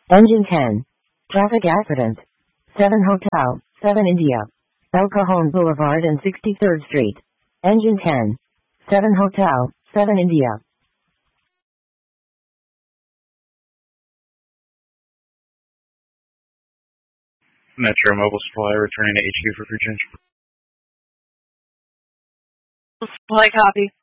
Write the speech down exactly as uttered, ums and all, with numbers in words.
Engine ten. Traffic accident. seven Hotel, seven India. El Cajon Boulevard and sixty-third Street. Engine ten. seven Hotel, seven India. Metro Mobile Supply returning to H Q for food change. Supply copy.